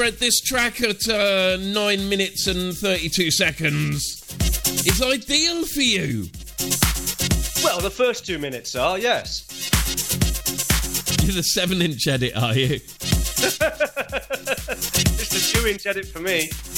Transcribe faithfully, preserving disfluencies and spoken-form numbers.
Fred, this track at uh, nine minutes and thirty-two seconds is ideal for you. Well, the first two minutes are, yes. You're the seven-inch edit, are you? It's the two-inch edit for me.